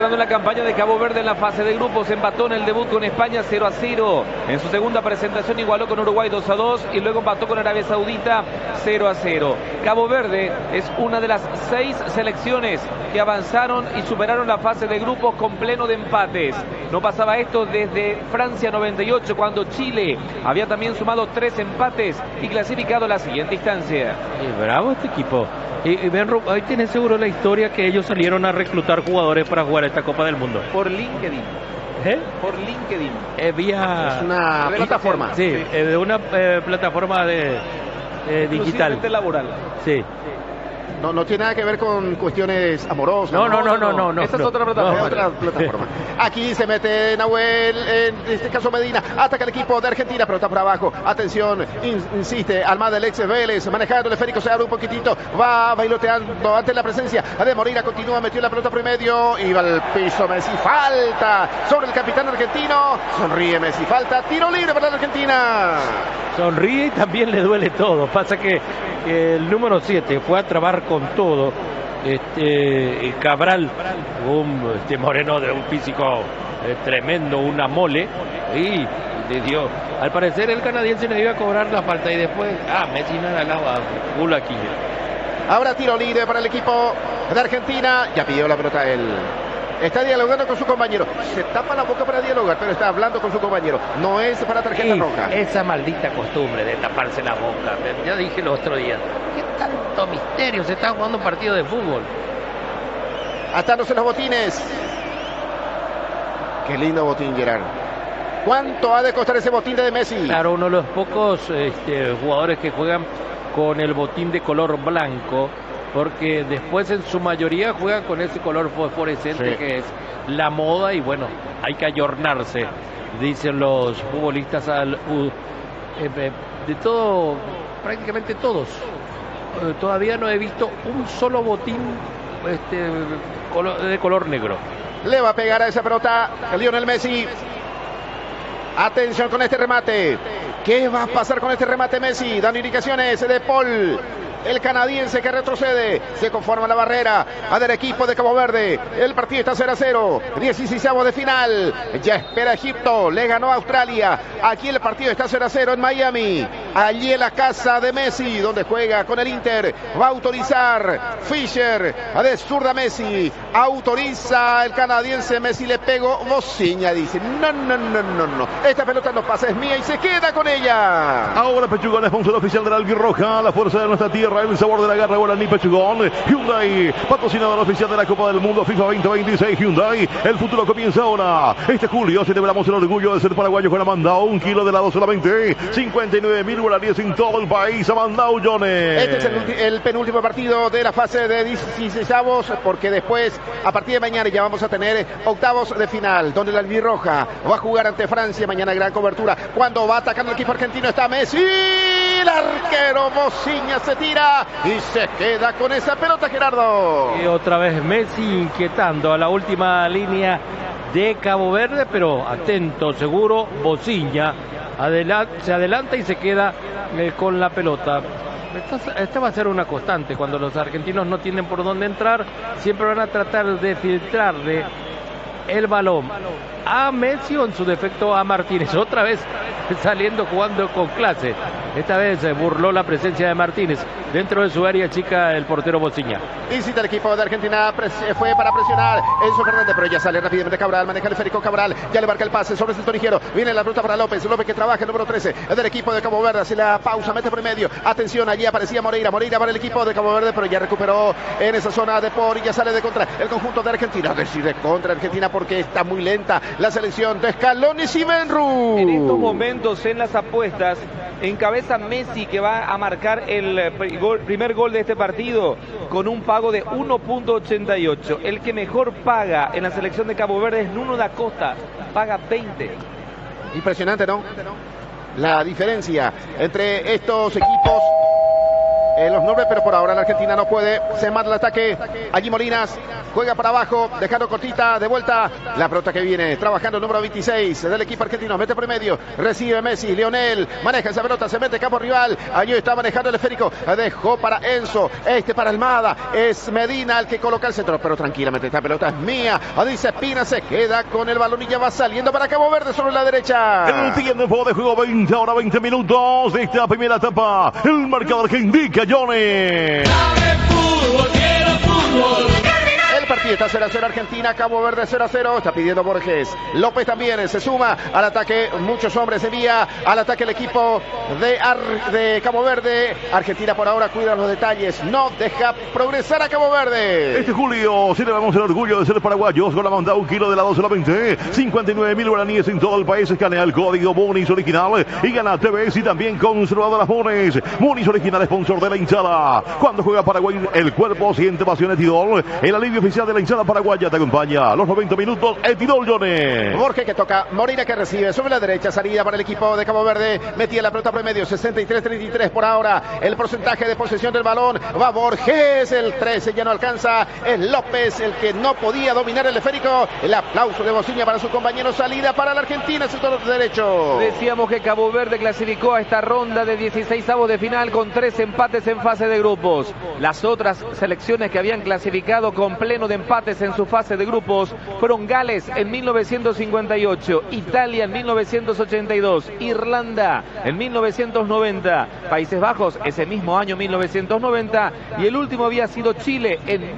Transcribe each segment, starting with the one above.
En la campaña de Cabo Verde en la fase de grupos, empató en el debut con España 0-0. En su segunda presentación igualó con Uruguay 2-2 y luego empató con Arabia Saudita 0-0. Cabo Verde es una de las 6 selecciones que avanzaron y superaron la fase de grupos con pleno de empates. No pasaba esto desde Francia 98, cuando Chile había también sumado 3 empates y clasificado a la siguiente instancia. Bravo este equipo. Y Benro, ahí tienes seguro la historia que ellos salieron a reclutar jugadores para jugar esta Copa del Mundo. Por LinkedIn. Por LinkedIn. Es una plataforma. Sí, de una plataforma de digital. Laboral. Sí. No tiene nada que ver con cuestiones amorosas. No. Esa es otra plataforma. Aquí se mete Nahuel, en este caso Medina, ataca el equipo de Argentina, pero está por abajo. Atención, insiste Almada, el ex Vélez, manejando el esférico, se abre un poquitito, va bailoteando ante la presencia de Moreira, continúa, metió la pelota por medio, y va al piso Messi, falta sobre el capitán argentino, sonríe Messi, falta, tiro libre para la Argentina. Sonríe y también le duele todo. Pasa que el número 7 fue a trabar con todo. Cabral, un moreno de un físico tremendo, una mole, y le dio. Al parecer el canadiense le iba a cobrar la falta y después, Messi nada lava, culo aquí. Ahora tiro libre para el equipo de Argentina. Ya pidió la pelota él. Está dialogando con su compañero. Se tapa la boca para dialogar, pero está hablando con su compañero. No es para tarjeta roja. Esa maldita costumbre de taparse la boca. Ya dije el otro día. ¿Qué tanto misterio? Se está jugando un partido de fútbol. Atándose los botines. Qué lindo botín, Gerard. ¿Cuánto ha de costar ese botín de Messi? Claro, uno de los pocos jugadores que juegan con el botín de color blanco, porque después en su mayoría juegan con ese color fosforescente, sí, que es la moda, y bueno, hay que ayornarse, dicen los futbolistas de todo, prácticamente todos. Todavía no he visto un solo botín de color negro. Le va a pegar a esa pelota Lionel Messi. Atención con este remate. ¿Qué va a pasar con este remate Messi? Dan indicaciones de Paul. El canadiense que retrocede, se conforma la barrera del equipo de Cabo Verde. El partido está 0-0, 16avos de final. Ya espera Egipto, le ganó a Australia. Aquí el partido está 0-0 en Miami. Allí en la casa de Messi, donde juega con el Inter. Va a autorizar Fischer, de zurda Messi. Autoriza el canadiense, Messi le pegó. Bociña dice, no. Esta pelota no pasa, es mía y se queda con ella. Ahora Pechugón, sponsor oficial de la albirroja, la fuerza de nuestra tierra. El sabor de la garra, Guaraní Pechugón. Hyundai, patrocinador oficial de la Copa del Mundo FIFA 2026. Hyundai, el futuro comienza ahora. Este julio celebramos el orgullo de ser paraguayos con Amandao. 1 kilo de helado solamente 59.000 guaraníes en todo el país. Amandao, Jones. Este es el penúltimo partido de la fase de 16avos, porque después, a partir de mañana, ya vamos a tener octavos de final, donde la albirroja va a jugar ante Francia. Mañana gran cobertura. Cuando va atacando el equipo argentino está Messi. El arquero Bociña se tira y se queda con esa pelota, Gerardo. Y otra vez Messi inquietando a la última línea de Cabo Verde, pero atento, seguro, Bociña se adelanta y se queda con la pelota. Esta va a ser una constante. Cuando los argentinos no tienen por dónde entrar, siempre van a tratar de filtrarle el balón a Messi, o en su defecto a Martínez. Otra vez saliendo jugando con clase. Esta vez se burló la presencia de Martínez dentro de su área chica, el portero Bociña. Visita el equipo de Argentina, fue para presionar Enzo Fernández, pero ya sale rápidamente Cabral, maneja el esférico Cabral, ya le marca el pase sobre el sector izquierdo, viene la ruta para López que trabaja el número 13 del equipo de Cabo Verde, hace la pausa, mete por medio, atención, allí aparecía Moreira para el equipo de Cabo Verde, pero ya recuperó en esa zona de por y ya sale de contra el conjunto de Argentina, decide contra Argentina porque está muy lenta la selección de Scaloni y Benru. En estos momentos en las apuestas encabeza Messi, que va a marcar el primer gol de este partido con un pago de 1.88. El que mejor paga en la selección de Cabo Verde es Nuno da Costa, paga 20. Impresionante, ¿no? La diferencia entre estos equipos. los nombres, pero por ahora la Argentina no puede. Se manda el ataque. Allí Molinas juega para abajo, dejando cortita, de vuelta. La pelota que viene, trabajando el número 26 del equipo argentino. Mete por medio, recibe Messi, Lionel, maneja esa pelota, se mete campo rival. Allí está manejando el esférico. Dejó para Enzo, para Almada. Es Medina el que coloca el centro, pero tranquilamente esta pelota es mía. Dice Espina, se queda con el balón y ya va saliendo para Cabo Verde sobre la derecha. El tiempo de juego 20, ahora 20 minutos de esta primera etapa. El marcador que indica Johnny. El partido está 0-0 Argentina, Cabo Verde 0-0, está pidiendo Borges. López también se suma al ataque, muchos hombres envía al ataque el equipo de Cabo Verde. Argentina por ahora cuida los detalles, no deja progresar a Cabo Verde. Este julio celebramos el orgullo de ser paraguayos con la manda 1 kilo de helado solamente 59.000 guaraníes en todo el país. Escanea el código Monis Original y gana TVs y también conservadoras Monis. Monis Original, sponsor de la hinchada. Cuando juega Paraguay, el cuerpo siente pasión. Etidol, el alivio oficial de la hinchada paraguaya, te acompaña a los 90 minutos. Etidol, Johnny. Borges que toca, Morina que recibe sobre la derecha, salida para el equipo de Cabo Verde. Metía la pelota promedio, 63-33 por ahora. El porcentaje de posesión del balón va Borges, el 13 ya no alcanza. Es López el que no podía dominar el esférico. El aplauso de Bociña para su compañero, salida para la Argentina, sector derecho. Decíamos que Cabo Verde clasificó a esta ronda de 16avos de final con 3 empates en fase de grupos. Las otras selecciones que habían clasificado con pleno de empates en su fase de grupos fueron Gales en 1958, Italia en 1982, Irlanda en 1990, Países Bajos ese mismo año 1990 y el último había sido Chile en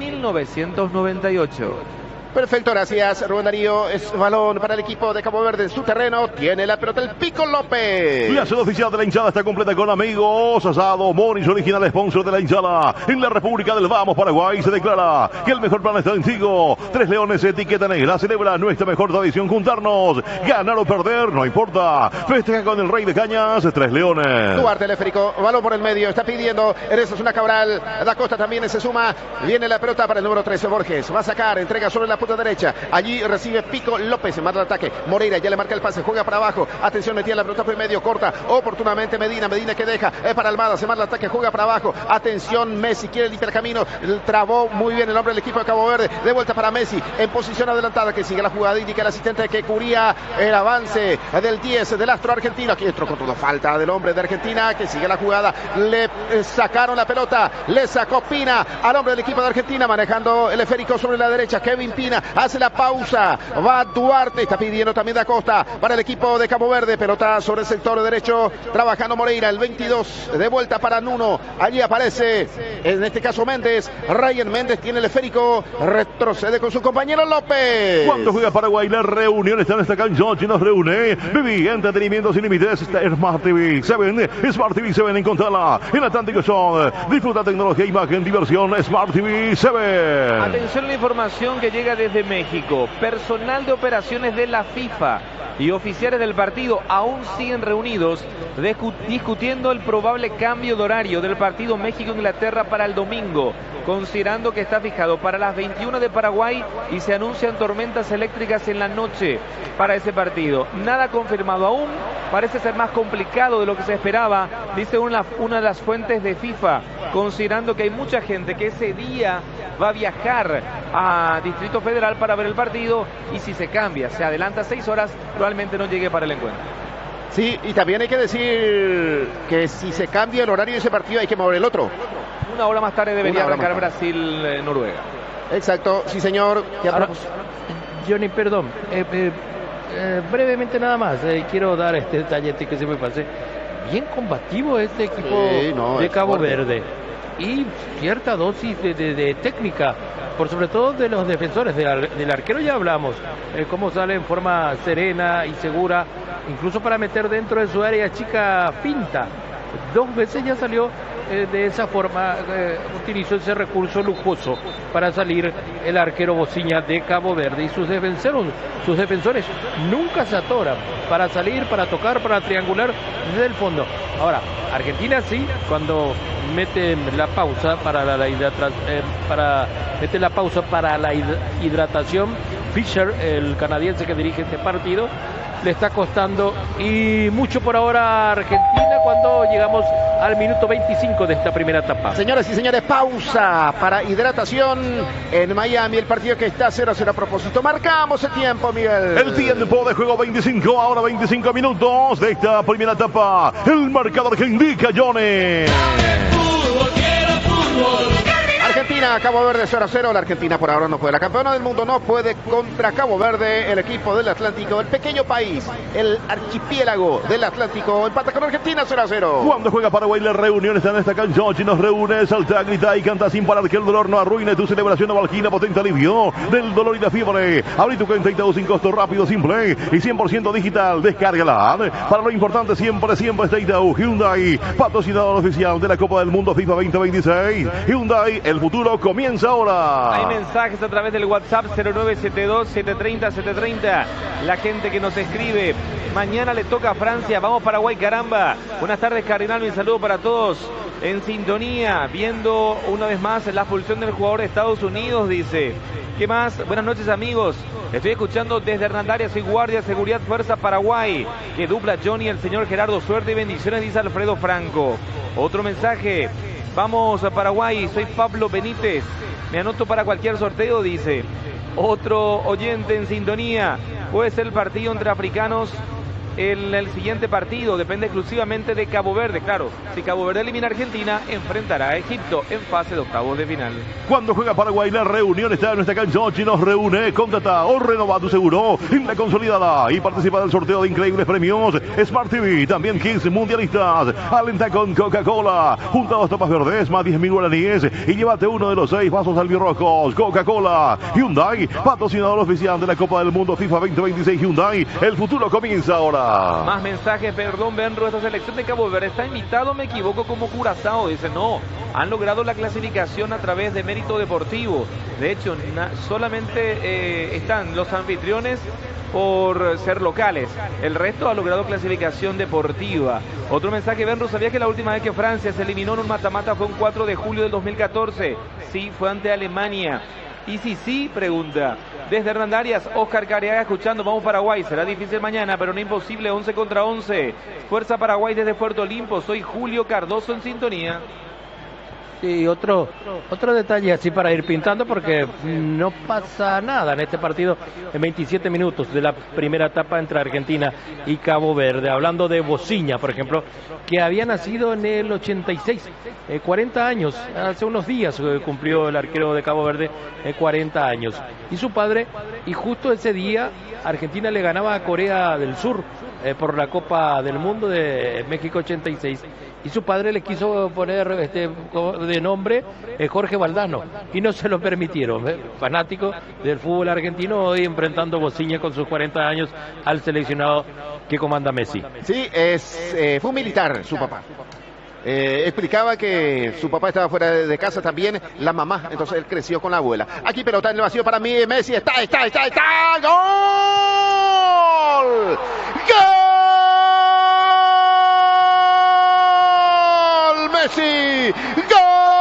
1998. Perfecto, gracias Rubén Darío. Es balón para el equipo de Cabo Verde en su terreno. Tiene la pelota el Pico López. La sede oficial de la hinchada está completa con amigos. Asado Monis Original, sponsor de la hinchada. En la República del Vamos, Paraguay, se declara que el mejor plan está en Tigo. 3 Leones, etiqueta negra. Celebra nuestra mejor tradición, juntarnos. Ganar o perder, no importa. Festeja con el Rey de Cañas, 3 Leones. Duarte, el esférico, balón por el medio. Está pidiendo Ernesto Zuna Cabral. Da Costa también se suma. Viene la pelota para el número 13, Borges. Va a sacar, entrega sobre la punta derecha. Allí recibe Pico López, manda el ataque. Moreira ya le marca el pase, juega para abajo. Atención, metía la pelota por medio, corta oportunamente Medina que deja para Almada, se manda el ataque, juega para abajo. Atención, Messi quiere limpiar el camino, trabó muy bien el hombre del equipo de Cabo Verde. De vuelta para Messi en posición adelantada, que sigue la jugada, indica el asistente que cubría el avance del 10 del astro argentino. Aquí entró con todo, falta del hombre de Argentina, que sigue la jugada. Le sacaron la pelota, le sacó Pina al hombre del equipo de Argentina, manejando el esférico sobre la derecha. Kevin Pina hace la pausa, va Duarte, está pidiendo también Da Costa para el equipo de Cabo Verde. Pelota sobre el sector derecho, trabajando Moreira, el 22, de vuelta para Nuno. Allí aparece, en este caso Méndez. Ryan Méndez tiene el esférico, retrocede con su compañero López. Cuando juega Paraguay, la reunión está en esta cancha y nos reúne. Viví entretenimiento sin límites. Smart TV 7, Smart TV 7, encontrala en Atlántico Son. Disfruta tecnología, imagen, diversión. Smart TV 7. Atención a la información que llega desde México. Personal de operaciones de la FIFA y oficiales del partido aún siguen reunidos discutiendo el probable cambio de horario del partido México-Inglaterra para el domingo, considerando que está fijado para las 21 de Paraguay y se anuncian tormentas eléctricas en la noche para ese partido. Nada confirmado aún, parece ser más complicado de lo que se esperaba, dice una de las fuentes de FIFA, considerando que hay mucha gente que ese día va a viajar a Distrito Federal para ver el partido, y si se cambia, se adelanta 6 horas, probablemente no llegue para el encuentro. Sí, y también hay que decir que si se cambia el horario de ese partido hay que mover el otro. 1 hora más tarde debería arrancar Brasil-Noruega. Exacto, sí señor. Ahora, Johnny, perdón, brevemente nada más, quiero dar este detalle que se me pase. Bien combativo este equipo de Cabo Verde, y cierta dosis de técnica, por sobre todo de los defensores. Del arquero ya hablamos, cómo sale en forma serena y segura, incluso para meter dentro de su área chica finta. 2 veces ya salió de esa forma, utilizó ese recurso lujoso para salir el arquero Bociña de Cabo Verde, y sus defensores nunca se atoran para salir, para tocar, para triangular desde el fondo. Ahora, Argentina sí, cuando mete la pausa para la hidratación, Fischer, el canadiense que dirige este partido, le está costando, y mucho por ahora a Argentina cuando llegamos al minuto 25 de esta primera etapa. Señoras y señores, pausa para hidratación en Miami, el partido que está 0-0 a propósito. Marcamos el tiempo, Miguel. El tiempo de juego 25, ahora 25 minutos de esta primera etapa. El marcador que indica Johnny. Argentina, Cabo Verde 0-0. La Argentina por ahora no puede. La campeona del mundo no puede contra Cabo Verde. El equipo del Atlántico, el pequeño país, el archipiélago del Atlántico, empata con Argentina 0-0. Cuando juega Paraguay, la reunión está en esta cancha. Y nos reúne, salta, grita y canta sin parar que el dolor no arruine tu celebración. Novalgina, potente alivio del dolor y la fiebre. Abrí tu cuenta y todo sin costo, rápido, simple y 100% digital. Descárgala. Para lo importante siempre, siempre está Itaú. Hyundai, patrocinador oficial de la Copa del Mundo FIFA 2026. Hyundai, el futuro comienza ahora. Hay mensajes a través del WhatsApp 0972-730-730. La gente que nos escribe: mañana le toca a Francia, vamos Paraguay, caramba. Buenas tardes, Cardenal, mi saludo para todos en sintonía, viendo una vez más la expulsión del jugador de Estados Unidos, dice. ¿Qué más? Buenas noches, amigos. Estoy escuchando desde Hernandaria, soy guardia, seguridad, fuerza Paraguay. Que dupla Johnny, el señor Gerardo, suerte y bendiciones, dice Alfredo Franco. Otro mensaje: vamos a Paraguay, soy Pablo Benítez. Me anoto para cualquier sorteo, dice. Otro oyente en sintonía: puede ser el partido entre africanos. El siguiente partido depende exclusivamente de Cabo Verde. Claro, si Cabo Verde elimina a Argentina, enfrentará a Egipto en fase de octavos de final. Cuando juega Paraguay, la reunión está en nuestra cancha. Y nos reúne, contrata o renova tu seguro en la consolidada y participa del sorteo de increíbles premios. Smart TV, también Kids mundialistas. Alenta con Coca-Cola. Junta 2 tapas verdes más 10.000 guaraníes y llévate uno de los 6 vasos albirrojos. Coca-Cola. Hyundai, patrocinador oficial de la Copa del Mundo FIFA 2026. Hyundai, el futuro comienza ahora. Más mensajes: perdón, Benro, esta selección de Cabo Verde está invitado, me equivoco, como Curazao. Dice, no, han logrado la clasificación a través de mérito deportivo. De hecho, solamente están los anfitriones por ser locales. El resto ha logrado clasificación deportiva. Otro mensaje: Benro, ¿sabía que la última vez que Francia se eliminó en un mata-mata fue un 4 de julio del 2014? Sí, fue ante Alemania. Y sí, pregunta desde Hernandarias, Oscar Careaga escuchando. Vamos Paraguay, será difícil mañana, pero no imposible. 11 contra 11. Fuerza Paraguay desde Puerto Olimpo. Soy Julio Cardoso en sintonía. Y otro detalle así para ir pintando, porque no pasa nada en este partido en 27 minutos de la primera etapa entre Argentina y Cabo Verde. Hablando de Bociña, por ejemplo, que había nacido en el 86, 40 años, hace unos días cumplió el arquero de Cabo Verde 40 años. Y su padre, y justo ese día Argentina le ganaba a Corea del Sur por la Copa del Mundo de México 86. Y su padre le quiso poner de nombre Jorge Valdano y no se lo permitieron. Fanático del fútbol argentino, hoy enfrentando Bociña con sus 40 años al seleccionado que comanda Messi. Sí, fue un militar su papá. Explicaba que su papá estaba fuera de casa también, la mamá, entonces él creció con la abuela. Aquí pelota en el vacío para mí, Messi, está, ¡gol! ¡Gol! Messi, ¡gol!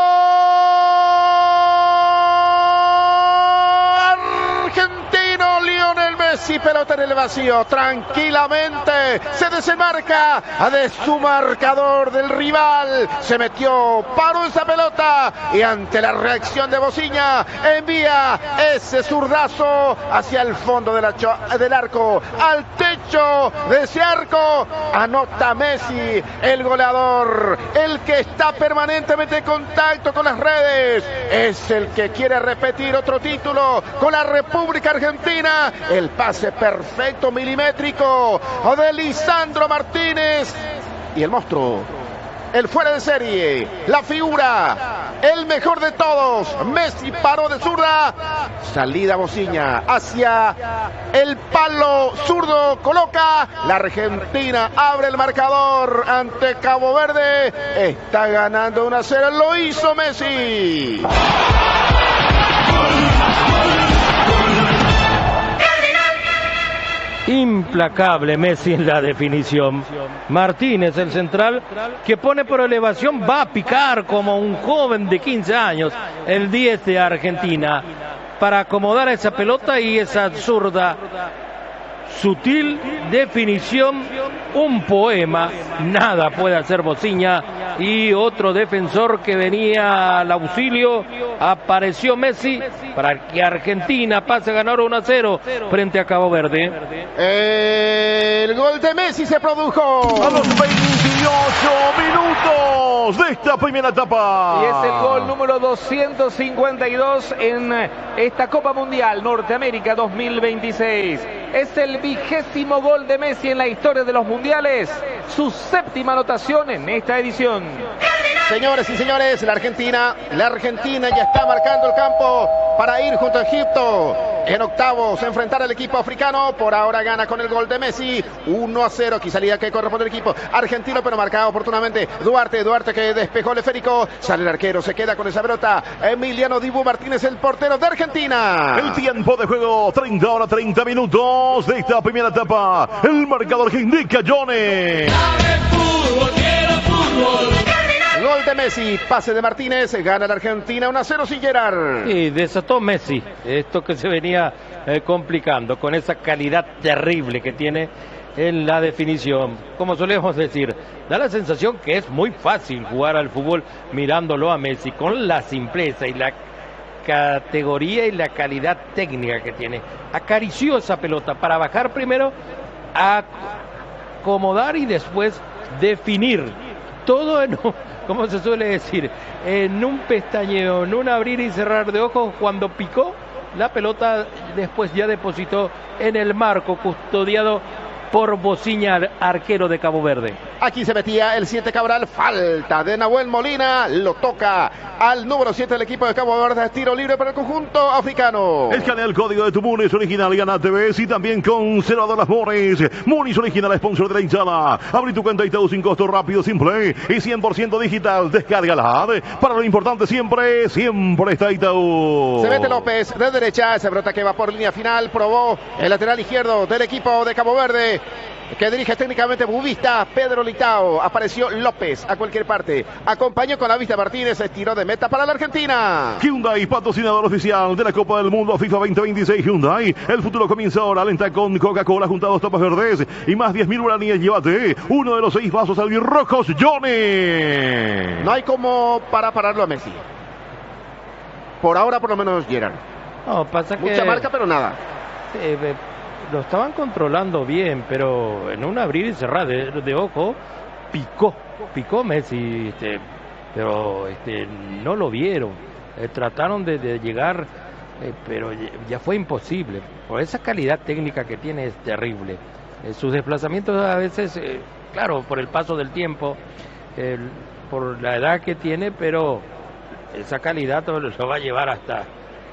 Argentino Lionel Messi, pelota en el vacío, tranquilamente se desembarca de su marcador del rival, se metió, paró esa pelota y ante la reacción de Bociña envía ese zurdazo hacia el fondo del arco, al techo de ese arco, anota Messi, el goleador, el que está permanentemente en contacto con las redes, es el que quiere repetir otro título con la República Argentina. El pase perfecto, milimétrico de Lisandro Martínez y el monstruo, el fuera de serie, la figura, el mejor de todos, Messi paró de zurda, salida Bociña hacia el palo zurdo, coloca, la Argentina abre el marcador ante Cabo Verde, está ganando 1-0, lo hizo Messi. Implacable Messi en la definición. Martínez, el central, que pone por elevación, va a picar como un joven de 15 años, el 10 de Argentina, para acomodar esa pelota y esa zurda sutil definición, un poema, nada puede hacer Bociña, y otro defensor que venía al auxilio, apareció Messi para que Argentina pase a ganar 1-0 frente a Cabo Verde. El gol de Messi se produjo a los 28 minutos de esta primera etapa. Y es el gol número 252 en esta Copa Mundial Norteamérica 2026. Es el 20º gol de Messi en la historia de los mundiales, su 7ª anotación en esta edición. Señores y señores, la Argentina ya está marcando el campo para ir junto a Egipto en octavos a enfrentar al equipo africano. Por ahora gana con el gol de Messi 1-0. Aquí salida que corresponde al equipo argentino, pero marcado oportunamente Duarte que despejó el esférico. Sale el arquero, se queda con esa pelota Emiliano Dibu Martínez, el portero de Argentina. El tiempo de juego, 30 minutos de esta primera etapa. El marcador que indica Johnny. Gol de Messi, pase de Martínez, gana la Argentina 1-0 sin Gerard. Y desató Messi esto que se venía complicando con esa calidad terrible que tiene en la definición. Como solemos decir, da la sensación que es muy fácil jugar al fútbol mirándolo a Messi, con la simpleza y la categoría y la calidad técnica que tiene. Acarició esa pelota para bajar primero, acomodar y después definir. Todo en, como se suele decir, en un pestañeo, en un abrir y cerrar de ojos. Cuando picó la pelota, después ya depositó en el marco custodiado por Bociña, arquero de Cabo Verde. Aquí se metía el 7 Cabral, falta de Nahuel Molina, lo toca al número 7 del equipo de Cabo Verde, tiro libre para el conjunto africano. Escanea el código de tu Muniz original y gana TV, y también conservadoras Muniz. Muniz original, sponsor de la hinchada. Abrí tu cuenta y todo sin costo, rápido, simple y 100% digital. Descárgala. Para lo importante siempre está Itaú. Se mete López de derecha, esa pelota que va por línea final, probó el lateral izquierdo del equipo de Cabo Verde, que dirige técnicamente Bubista, Pedro Litao. Apareció López a cualquier parte, acompañó con la vista Martínez, estiró de meta para la Argentina. Hyundai, patrocinador oficial de la Copa del Mundo FIFA 2026. Hyundai, el futuro comienza ahora. Alenta con Coca-Cola junto a 2 tapas verdes y más 10.000 guaraníes. Llévate uno de los 6 vasos albirrojos, Johnny. No hay como para pararlo a Messi. Por ahora, por lo menos, Gerard. No, pasa que mucha marca, pero nada. Lo estaban controlando bien, pero en un abrir y cerrar de ojo, picó Messi, pero no lo vieron. Trataron de llegar, pero ya fue imposible. Por esa calidad técnica que tiene es terrible. Sus desplazamientos a veces, claro, por el paso del tiempo, por la edad que tiene, pero esa calidad lo va a llevar hasta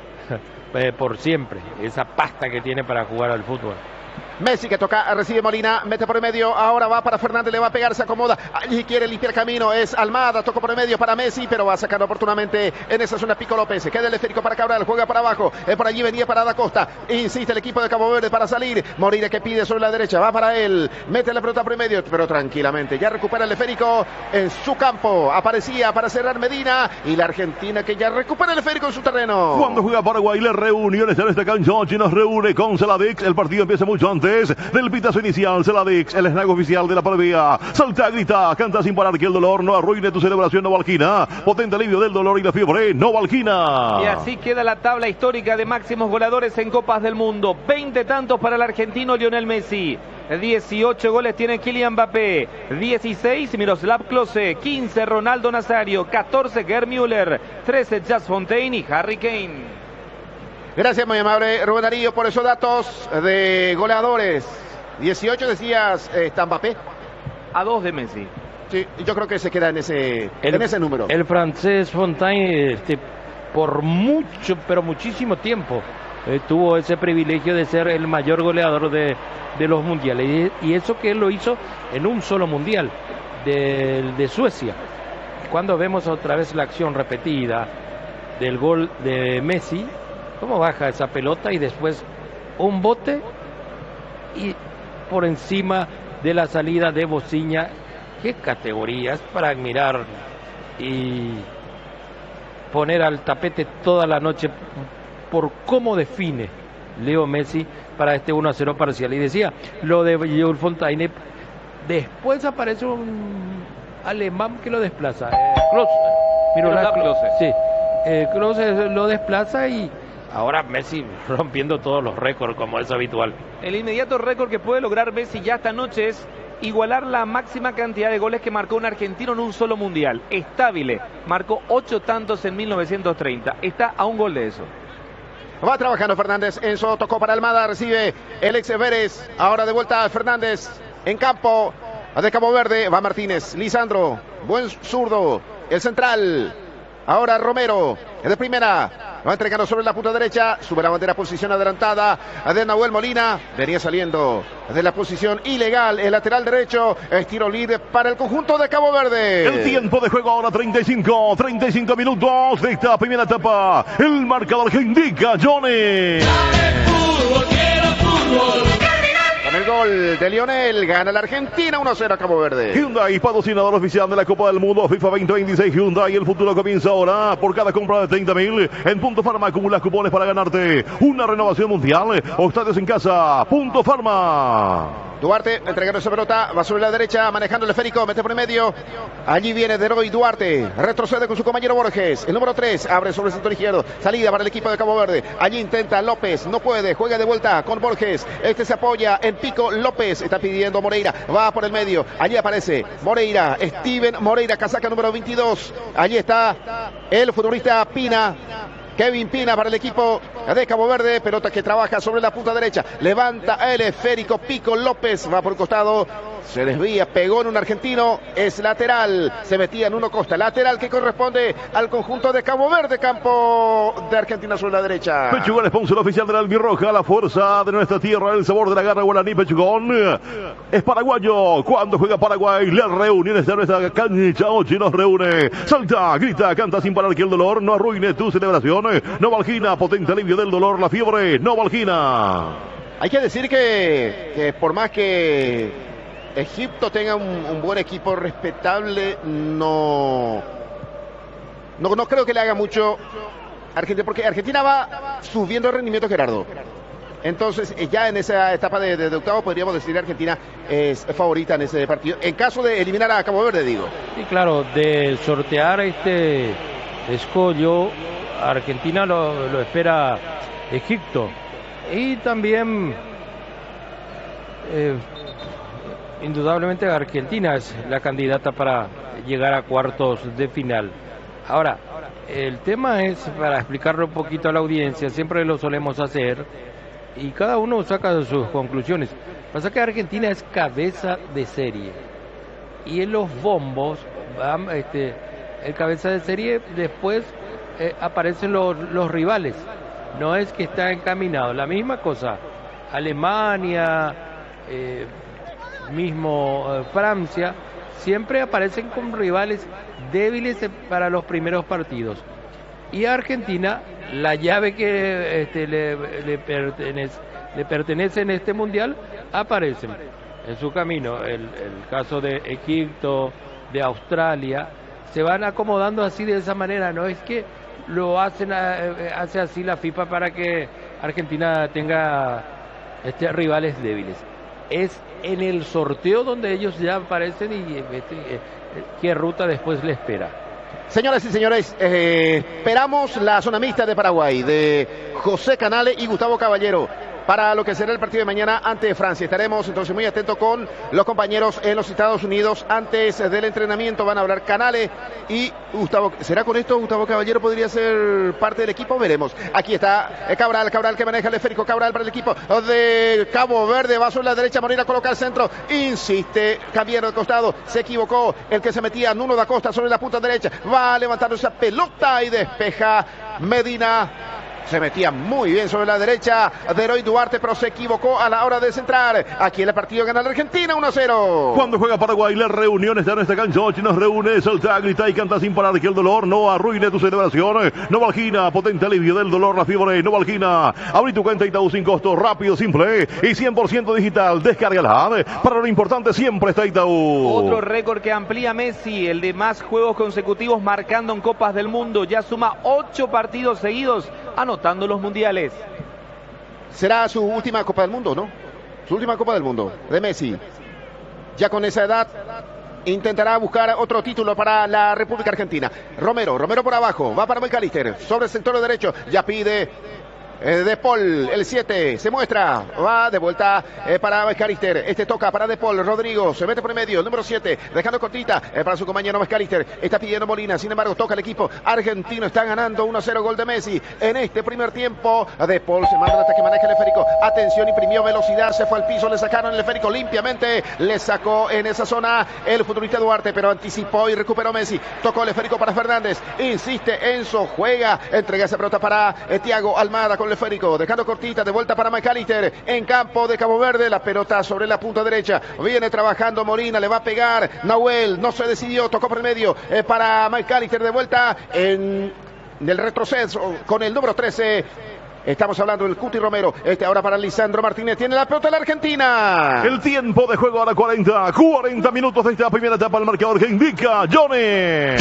por siempre, esa pasta que tiene para jugar al fútbol. Messi que toca, recibe Molina, mete por el medio, ahora va para Fernández, le va a pegar, se acomoda, allí quiere limpiar camino, es Almada, tocó por el medio para Messi, pero va a sacar oportunamente en esa zona Pico López, se queda el esférico para Cabral, juega para abajo, por allí venía para Da Costa, insiste el equipo de Cabo Verde para salir, Molina que pide sobre la derecha, va para él, mete la pelota por el medio, pero tranquilamente, ya recupera el esférico en su campo, aparecía para cerrar Medina, y la Argentina que ya recupera el esférico en su terreno. Cuando juega Paraguay, las reuniones en esta cancha, nos reúne con Celadix, el partido empieza mucho antes del pitazo inicial. Celadix, el snack oficial de la previa. Salta, grita, canta sin parar que el dolor no arruine tu celebración. Novalgina, potente alivio del dolor y la fiebre. Novalgina. Y así queda la tabla histórica de máximos goleadores en Copas del Mundo. 20 tantos para el argentino Lionel Messi. 18 goles tiene Kylian Mbappé, 16 Miroslav Klose, 15 Ronaldo Nazario, 14 Gerd Müller, 13 Just Fontaine y Harry Kane. Gracias, muy amable Rubén Darío, por esos datos de goleadores. 18 decías, está Mbappé. A 2 de Messi. Sí, yo creo que se queda en ese número. El francés Fontaine, por mucho, pero muchísimo tiempo, tuvo ese privilegio de ser el mayor goleador de los mundiales. Y eso que él lo hizo en un solo mundial, de Suecia. Cuando vemos otra vez la acción repetida del gol de Messi, cómo baja esa pelota y después un bote y por encima de la salida de Bociña. Qué categorías para admirar y poner al tapete toda la noche por cómo define Leo Messi para este 1-0 parcial. Y decía, lo de Jules Fontaine, después aparece un alemán que lo desplaza. Klose. Klose. Sí, Klose lo desplaza y ahora Messi rompiendo todos los récords como es habitual. El inmediato récord que puede lograr Messi ya esta noche es igualar la máxima cantidad de goles que marcó un argentino en un solo mundial. Estable, marcó 8 tantos en 1930. Está a un gol de eso. Va trabajando Fernández. Enzo tocó para Almada. Recibe el ex Vélez. Ahora de vuelta a Fernández en campo de Cabo Verde. Va Martínez. Lisandro. Buen zurdo. El central. Ahora Romero. De primera. Va entregando sobre la punta derecha. Sube la bandera, posición adelantada de Nahuel Molina. Venía saliendo de la posición ilegal. El lateral derecho. Es tiro libre para el conjunto de Cabo Verde. El tiempo de juego ahora 35 minutos de esta primera etapa. El marcador que indica Johnny. Con el gol de Lionel, gana la Argentina 1-0 a Cabo Verde. Hyundai, patrocinador oficial de la Copa del Mundo FIFA 2026. Hyundai, el futuro comienza ahora. Por cada compra de 30.000 en Punto Farma acumulas cupones para ganarte una renovación mundial o estadios en casa. Punto Farma. Duarte entregando esa pelota, va sobre la derecha, manejando el esférico, mete por el medio. Allí viene Deroy Duarte, retrocede con su compañero Borges. El número 3 abre sobre el sector izquierdo, salida para el equipo de Cabo Verde. Allí intenta López, no puede, juega de vuelta con Borges. Este se apoya en pico, López está pidiendo Moreira, va por el medio. Allí aparece Moreira, Steven Moreira, casaca número 22. Allí está el futbolista Pina. Kevin Pina para el equipo de Cabo Verde, pelota que trabaja sobre la punta derecha, levanta el esférico, Pico López va por el costado, se desvía, pegó en un argentino, es lateral, se metía en uno Costa, lateral que corresponde al conjunto de Cabo Verde, campo de Argentina sobre la derecha. Pechugón, sponsor oficial de la albirroja, la fuerza de nuestra tierra, el sabor de la garra guaraní. Pechugón es paraguayo, cuando juega Paraguay, las reuniones de nuestra cancha Ochi nos reúne, salta, grita, canta sin parar que el dolor no arruine tu celebración. Novalgina, potente alivio del dolor, la fiebre, Novalgina. Hay que decir que por más que Egipto tenga un buen equipo respetable, no creo que le haga mucho Argentina, porque Argentina va subiendo el rendimiento, Gerardo. Entonces, ya en esa etapa de octavo podríamos decir que Argentina es favorita en ese partido, en caso de eliminar a Cabo Verde, digo. Sí, claro, de sortear este escollo, Argentina lo espera Egipto. Y también, indudablemente, Argentina es la candidata para llegar a cuartos de final. Ahora, el tema es, para explicarlo un poquito a la audiencia, siempre lo solemos hacer, y cada uno saca sus conclusiones. Pasa que Argentina es cabeza de serie, y en los bombos, el cabeza de serie después aparecen los rivales. No es que está encaminado. La misma cosa, Alemania, mismo Francia, siempre aparecen con rivales débiles para los primeros partidos. Y a Argentina, la llave que le pertenece en este mundial, aparecen en su camino. El caso de Egipto, de Australia, se van acomodando así, de esa manera. No es que lo hace así la FIFA para que Argentina tenga rivales débiles. Es en el sorteo donde ellos ya aparecen y qué ruta después le espera. Señoras y señores, esperamos la zona mixta de Paraguay, de José Canale y Gustavo Caballero, para lo que será el partido de mañana ante Francia. Estaremos entonces muy atentos con los compañeros en los Estados Unidos. Antes del entrenamiento van a hablar Canale y Gustavo. ¿Será con esto Gustavo Caballero podría ser parte del equipo? Veremos. Aquí está Cabral que maneja el esférico. Cabral para el equipo de Cabo Verde. Va sobre la derecha, Moreira coloca el centro. Insiste, cambiando de costado. Se equivocó el que se metía, Nuno da Costa, sobre la punta derecha. Va a levantar esa pelota y despeja Medina. Se metía muy bien sobre la derecha de Deroy Duarte, pero se equivocó a la hora de centrar. Aquí en el partido gana la Argentina 1-0. Cuando juega Paraguay, las reuniones de nuestra cancha Ochi nos reúne, salta, grita y canta sin parar que el dolor no arruine tu celebración. Novalgina, potente alivio del dolor, la fiebre, Novalgina. Abrí tu cuenta Itaú sin costo, rápido, simple y 100% digital. Descárgala. Para lo importante siempre está Itaú. Otro récord que amplía Messi, el de más juegos consecutivos marcando en Copas del Mundo. Ya suma 8 partidos seguidos anotando los mundiales. será su última Copa del Mundo, ¿no? Su última Copa del Mundo de Messi. Ya con esa edad intentará buscar otro título para la República Argentina. Romero por abajo, va para McAllister, sobre el sector derecho, ya pide De Paul, el 7, se muestra, va de vuelta para McAllister, este toca para De Paul, Rodrigo, se mete por el medio, el número 7, dejando cortita para su compañero McAllister, está pidiendo Molina, sin embargo toca el equipo argentino, está ganando 1-0, gol de Messi en este primer tiempo. De Paul se manda hasta que maneja el esférico, atención, imprimió velocidad, se fue al piso, le sacaron el esférico limpiamente, le sacó en esa zona el futbolista Duarte, pero anticipó y recuperó Messi, tocó el esférico para Fernández, insiste Enzo, juega, entrega esa pelota para Thiago Almada con el esférico, dejando cortita, de vuelta para McAllister, en campo de Cabo Verde, la pelota sobre la punta derecha, viene trabajando Molina, le va a pegar Nahuel, no se decidió, tocó por el medio para McAllister, de vuelta en el retroceso con el número 13, estamos hablando del Cuti Romero, ahora para Lisandro Martínez, tiene la pelota de la Argentina. El tiempo de juego ahora 40 minutos de esta primera etapa, el marcador que indica Johnny.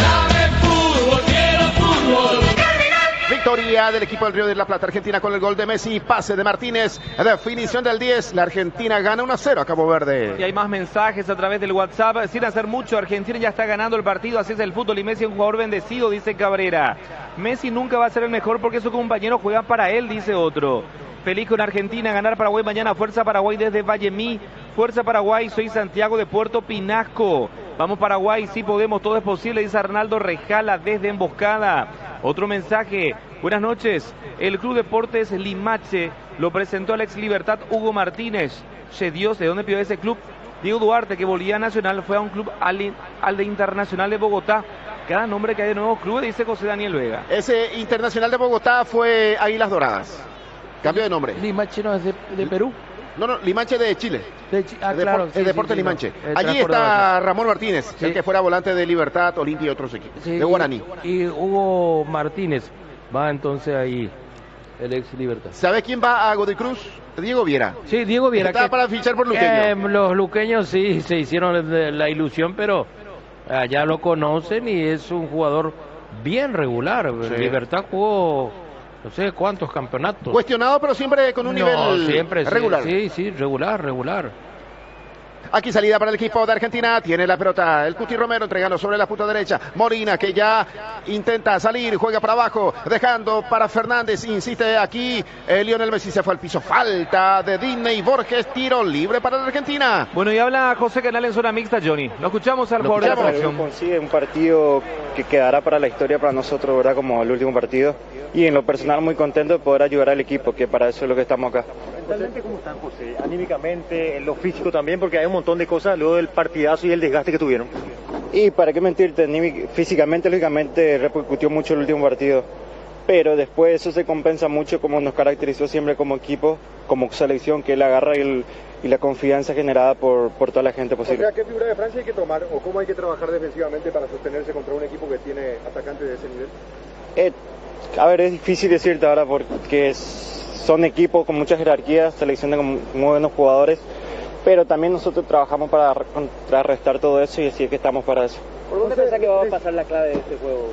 Victoria del equipo del Río de la Plata, Argentina con el gol de Messi, pase de Martínez, definición del 10, la Argentina gana 1-0 a Cabo Verde. Y hay más mensajes a través del WhatsApp, sin hacer mucho, Argentina ya está ganando el partido, así es el fútbol y Messi es un jugador bendecido, dice Cabrera. Messi nunca va a ser el mejor porque su compañero juega para él, dice otro. Feliz con Argentina, ganar Paraguay mañana, fuerza Paraguay desde Vallemí, fuerza Paraguay, soy Santiago de Puerto Pinasco. Vamos Paraguay, sí podemos, todo es posible, dice Arnaldo Rejala desde Emboscada. Otro mensaje, buenas noches, el Club Deportes Limache lo presentó al ex Libertad Hugo Martínez. Che Dios, ¿de dónde pidió ese club? Diego Duarte, que volvía a Nacional, fue a un club al de Internacional de Bogotá. Cada nombre que hay de nuevos clubes, dice José Daniel Vega. Ese Internacional de Bogotá fue Águilas Doradas. Cambio de nombre. Limache no es de Perú. No, Limache de Chile. Claro. El Deporte Limache. Allí está Ramón Martínez, el que fuera volante de Libertad, Olimpia y otros equipos. De Guaraní. Y Hugo Martínez va entonces ahí, el ex Libertad. ¿Sabes quién va a Godoy Cruz? Diego Viera. Sí, Diego Viera. Está para fichar por Luqueño. Los luqueños sí se hicieron la ilusión, pero ya lo conocen y es un jugador bien regular. Sí. Libertad jugó no sé cuántos campeonatos. Cuestionado, pero siempre con un nivel siempre, regular. Sí, regular. Aquí salida para el equipo de Argentina, tiene la pelota el Cuti Romero entregando sobre la punta derecha, Molina que ya intenta salir, juega para abajo, dejando para Fernández, insiste aquí, Lionel Messi se fue al piso, falta de Disney Borges, tiro libre para la Argentina. Bueno, y habla José Canal en zona mixta, Johnny, lo escuchamos al jugador de la selección. Consigue un partido que quedará para la historia para nosotros, ¿verdad? Como el último partido, y en lo personal muy contento de poder ayudar al equipo, que para eso es lo que estamos acá. Mentalmente, ¿cómo están, José? Anímicamente, en lo físico también, porque hay un montón de cosas luego del partidazo y el desgaste que tuvieron. Y para qué mentirte, físicamente, lógicamente, repercutió mucho el último partido, pero después eso se compensa mucho como nos caracterizó siempre como equipo, como selección, que es la garra y la confianza generada por toda la gente posible. O sea, ¿qué figura de Francia hay que tomar o cómo hay que trabajar defensivamente para sostenerse contra un equipo que tiene atacantes de ese nivel? A ver, es difícil decirte ahora porque son equipos con mucha jerarquía, selección de muy buenos jugadores, pero también nosotros trabajamos para contrarrestar todo eso y decir que estamos para eso. ¿Por dónde pensás que va a pasar la clave de este juego?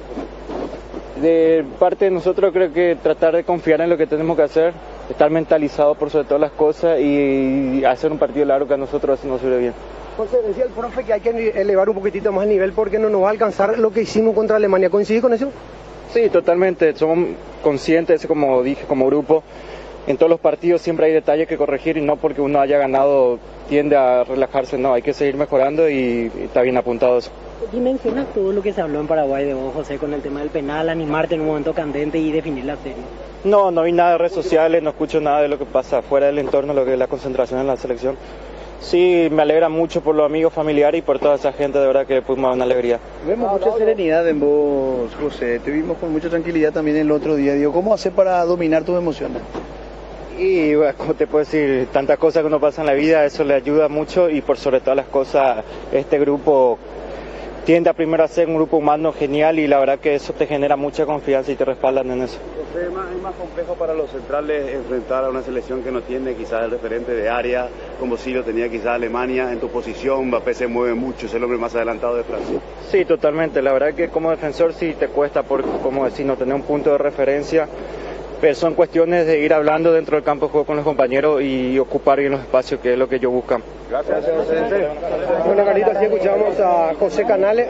De parte de nosotros creo que tratar de confiar en lo que tenemos que hacer, estar mentalizados por sobre todas las cosas y hacer un partido largo que a nosotros así nos sirve bien. José, decía el profe que hay que elevar un poquitito más el nivel porque no nos va a alcanzar lo que hicimos contra Alemania. ¿Coincidís con eso? Sí, totalmente. Somos conscientes, como dije, como grupo. En todos los partidos siempre hay detalles que corregir y no porque uno haya ganado tiende a relajarse, no, hay que seguir mejorando y está bien apuntado eso. Dimensionas todo lo que se habló en Paraguay de vos, José, con el tema del penal, animarte en un momento candente y definir la serie. No vi nada de redes sociales, no escucho nada de lo que pasa fuera del entorno, lo que es la concentración en la selección. Sí, me alegra mucho por los amigos familiares y por toda esa gente, de verdad que pudimos dar una alegría. Vemos mucha serenidad en vos, José, te vimos con mucha tranquilidad también el otro día. Digo, ¿cómo hacer para dominar tus emociones? Y bueno, como te puedo decir, tantas cosas que uno pasa en la vida, eso le ayuda mucho y por sobre todas las cosas, este grupo tiende a primero a ser un grupo humano genial y la verdad que eso te genera mucha confianza y te respaldan en eso. ¿Es más complejo para los centrales enfrentar a una selección que no tiene quizás el referente de área, como si lo tenía quizás Alemania en tu posición? Mbappé se mueve mucho, es el hombre más adelantado de Francia. Sí, totalmente, la verdad que como defensor sí te cuesta, como decir, no tener un punto de referencia. Pero son cuestiones de ir hablando dentro del campo de juego con los compañeros y ocupar bien los espacios, que es lo que ellos buscan. Gracias. Bueno, Carlito, así escuchamos a José Canales,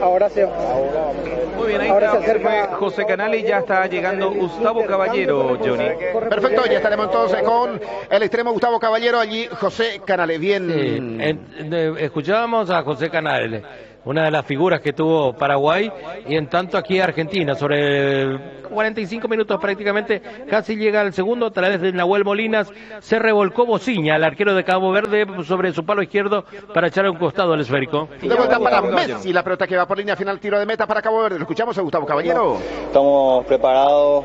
Muy bien, ahí está José Canales, ya está llegando Gustavo Caballero, Johnny. Perfecto, ya estaremos entonces con el extremo Gustavo Caballero, allí José Canales. Bien. Sí, escuchábamos a José Canales, una de las figuras que tuvo Paraguay, y en tanto aquí Argentina, sobre 45 minutos prácticamente, casi llega al segundo, a través de Nahuel Molinas, se revolcó Bociña, el arquero de Cabo Verde, sobre su palo izquierdo para echar a un costado el esférico. De vuelta para Messi, la pelota que va por línea final, tiro de meta para Cabo Verde. Lo escuchamos a Gustavo Caballero. Estamos preparados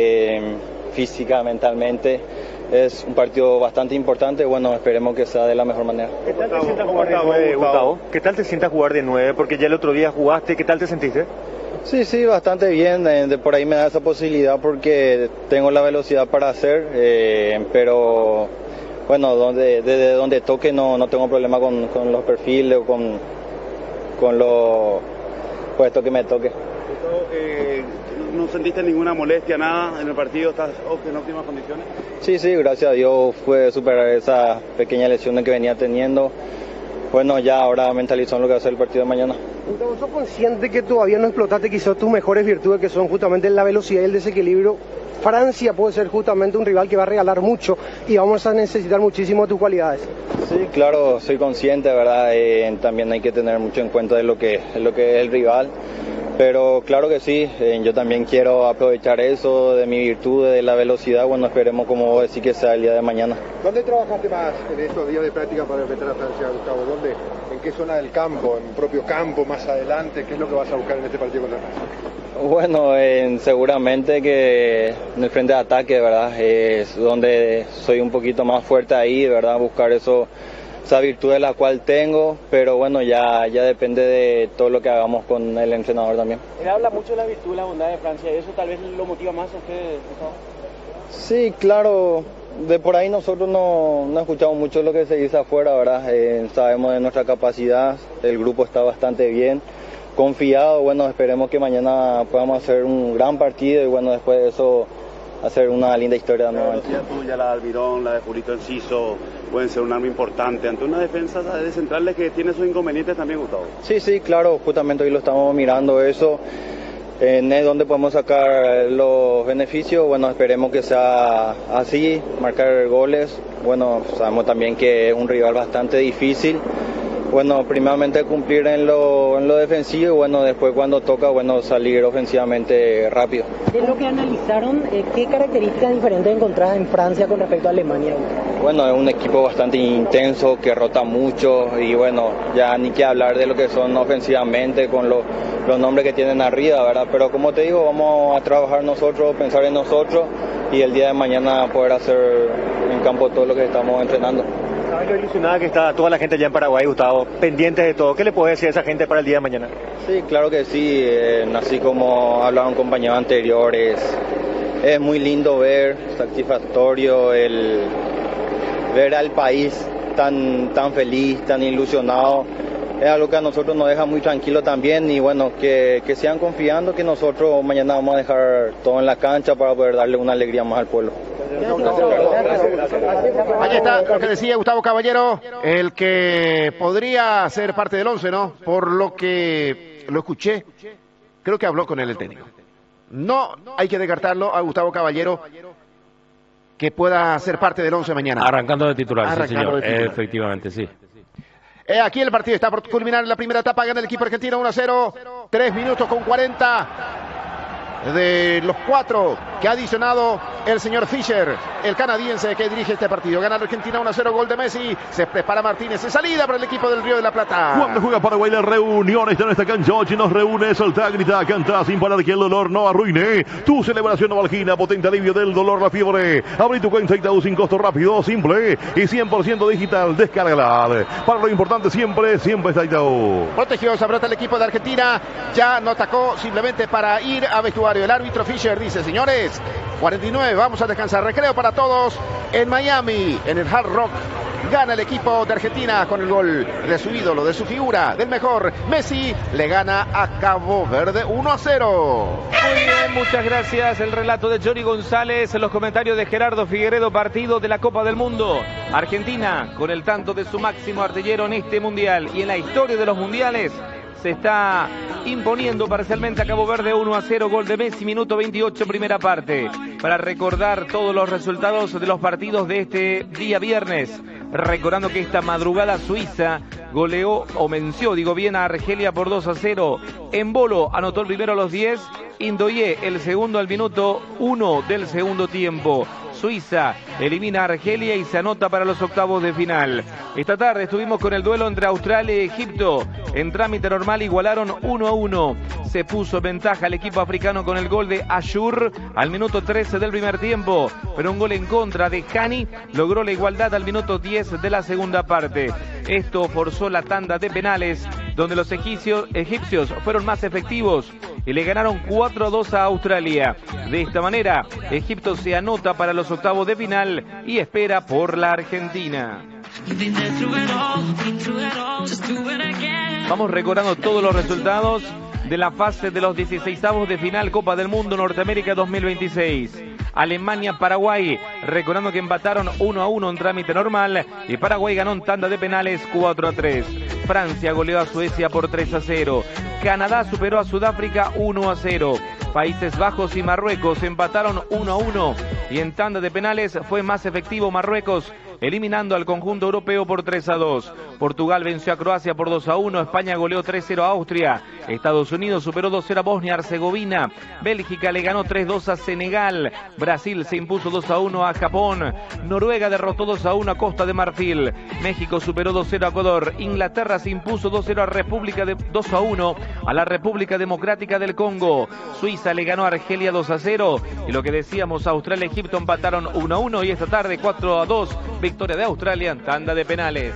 física, mentalmente. Es un partido bastante importante, bueno, esperemos que sea de la mejor manera. ¿Qué tal te sientas jugar de 9, Gustavo? ¿Qué tal te sientas jugar de 9? Porque ya el otro día jugaste, ¿qué tal te sentiste? Sí, bastante bien, por ahí me da esa posibilidad porque tengo la velocidad para hacer, pero bueno, desde donde toque no tengo problema con los perfiles o con los puestos que me toque. ¿No sentiste ninguna molestia, nada en el partido? ¿Estás en óptimas condiciones? Sí, gracias a Dios pude superar esa pequeña lesión que venía teniendo. Bueno, ya ahora mentalizó en lo que va a ser el partido de mañana. Entonces, ¿sos consciente que todavía no explotaste quizás tus mejores virtudes, que son justamente la velocidad y el desequilibrio? Francia puede ser justamente un rival que va a regalar mucho y vamos a necesitar muchísimo de tus cualidades. Sí, claro, soy consciente, ¿verdad? También hay que tener mucho en cuenta de lo que es el rival. Pero claro que sí, yo también quiero aprovechar eso de mi virtud, de la velocidad. Bueno, esperemos, como vos decís, que sea el día de mañana. ¿Dónde trabajaste más en estos días de práctica para enfrentar a Francia, Gustavo? ¿Dónde? ¿En qué zona del campo? ¿En propio campo, más adelante? ¿Qué es lo que vas a buscar en este partido contra Francia? Bueno, seguramente que en el frente de ataque, ¿verdad? Es donde soy un poquito más fuerte ahí, ¿verdad? Buscar esa virtud de la cual tengo, pero bueno, ya depende de todo lo que hagamos con el entrenador también. Él habla mucho de la virtud, la bondad de Francia, ¿eso tal vez lo motiva más a ustedes, Gustavo? Sí, claro, de por ahí nosotros no escuchamos mucho lo que se dice afuera, ¿verdad? Sabemos de nuestra capacidad, el grupo está bastante bien, confiado, bueno, esperemos que mañana podamos hacer un gran partido y bueno, después de eso hacer una linda historia nuevamente. La tuya, la de Almirón, la de Julito Enciso, pueden ser un arma importante ante una defensa de centrales que tiene sus inconvenientes también, Gustavo. Sí, claro, justamente hoy lo estamos mirando eso, es donde podemos sacar los beneficios, bueno, esperemos que sea así, marcar goles, bueno, sabemos también que es un rival bastante difícil. Bueno, primeramente cumplir en lo defensivo y bueno, después cuando toca, bueno, salir ofensivamente rápido. De lo que analizaron, ¿qué características diferentes encontradas en Francia con respecto a Alemania? Bueno, es un equipo bastante intenso, que rota mucho y bueno, ya ni que hablar de lo que son ofensivamente con los nombres que tienen arriba, ¿verdad? Pero como te digo, vamos a trabajar nosotros, pensar en nosotros y el día de mañana poder hacer en campo todo lo que estamos entrenando. ¿Sabes lo ilusionada que está toda la gente allá en Paraguay, Gustavo? Pendientes de todo. ¿Qué le puedes decir a esa gente para el día de mañana? Sí, claro que sí. Así como hablaban compañeros anteriores, es muy lindo ver, satisfactorio ver al país tan feliz, tan ilusionado. Es algo que a nosotros nos deja muy tranquilos también y bueno, que sigan confiando que nosotros mañana vamos a dejar todo en la cancha para poder darle una alegría más al pueblo. Ahí está lo que decía Gustavo Caballero, el que podría ser parte del 11, ¿no? Por lo que lo escuché, creo que habló con él el técnico. No hay que descartarlo a Gustavo Caballero que pueda ser parte del 11 mañana. Arrancando de titular, sí, señor. Efectivamente, sí. Aquí el partido está por culminar en la primera etapa, gana el equipo argentino 1-0, 3 minutos con 40 de los 4 que ha adicionado el señor Fischer, el canadiense que dirige este partido. Gana la Argentina 1-0, gol de Messi, se prepara Martínez, en salida para el equipo del Río de la Plata. Cuando juega Paraguay la reunión está en esta cancha, hoy nos reúne, solta, grita, canta sin parar que el dolor no arruine tu celebración novalgina, potente alivio del dolor, la fiebre. Abrí tu cuenta Itaú sin costo, rápido, simple y 100% digital, descárgala. Para lo importante siempre está Itaú. Protegió, se brota el equipo de Argentina, ya no atacó, simplemente para ir a vestuario. El árbitro Fischer dice, señores, 49, vamos a descansar, recreo para todos en Miami, en el Hard Rock Gana el equipo de Argentina con el gol de su ídolo, de su figura, del mejor. Messi le gana a Cabo Verde 1-0. Muy bien, muchas gracias. El relato de Johnny González, en los comentarios de Gerardo Figueredo, partido de la Copa del Mundo. Argentina con el tanto de su máximo artillero en este mundial y en la historia de los mundiales. Se está imponiendo parcialmente a Cabo Verde 1-0, gol de Messi, minuto 28, primera parte. Para recordar todos los resultados de los partidos de este día viernes. Recordando que esta madrugada Suiza goleó, o venció, digo bien, a Argelia por 2-0. Embolo anotó el primero a los 10, Indoye el segundo al minuto 1 del segundo tiempo. Suiza elimina a Argelia y se anota para los octavos de final. Esta tarde estuvimos con el duelo entre Australia y Egipto. En trámite normal igualaron 1-1. Se puso en ventaja el equipo africano con el gol de Ashur al minuto 13 del primer tiempo. Pero un gol en contra de Hani logró la igualdad al minuto 10 de la segunda parte. Esto forzó la tanda de penales, donde los egipcios fueron más efectivos y le ganaron 4-2 a Australia. De esta manera, Egipto se anota para los octavos de final y espera por la Argentina. Vamos recordando todos los resultados de la fase de los 16avos de final Copa del Mundo Norteamérica 2026. Alemania-Paraguay, recordando que empataron 1-1 en trámite normal y Paraguay ganó en tanda de penales 4-3. Francia goleó a Suecia por 3-0. Canadá superó a Sudáfrica 1-0. Países Bajos y Marruecos empataron 1-1 y en tanda de penales fue más efectivo Marruecos, eliminando al conjunto europeo por 3-2. Portugal venció a Croacia por 2-1. España goleó 3-0 a Austria. Estados Unidos superó 2-0 a Bosnia-Herzegovina. Bélgica le ganó 3-2 a Senegal. Brasil se impuso 2-1 a Japón. Noruega derrotó 2-1 a Costa de Marfil. México superó 2-0 a Ecuador. Inglaterra se impuso 2-0 a 2-1 a la República Democrática del Congo. Suiza le ganó a Argelia 2-0. Y lo que decíamos, Australia y Egipto empataron 1-1 y esta tarde 4-2. Victoria de Australia en tanda de penales.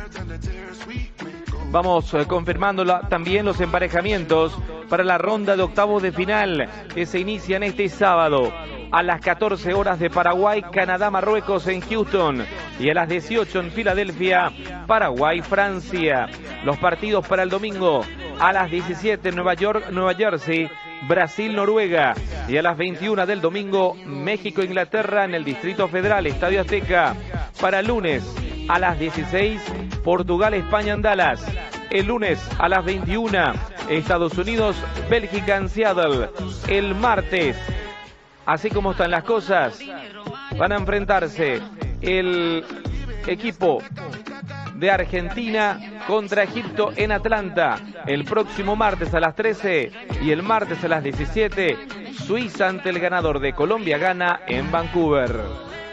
Vamos confirmando también los emparejamientos para la ronda de octavos de final que se inician este sábado a las 14 horas de Paraguay, Canadá, Marruecos en Houston y a las 18 en Filadelfia, Paraguay, Francia. Los partidos para el domingo a las 17 en Nueva York, Nueva Jersey, Brasil, Noruega y a las 21 del domingo México, Inglaterra en el Distrito Federal, Estadio Azteca. Para el lunes a las 16 Portugal, España en Dallas. El lunes a las 21 Estados Unidos, Bélgica en Seattle. El martes, así como están las cosas, van a enfrentarse el equipo de Argentina contra Egipto en Atlanta. El próximo martes a las 13 y el martes a las 17, Suiza ante el ganador de Colombia-Ghana en Vancouver.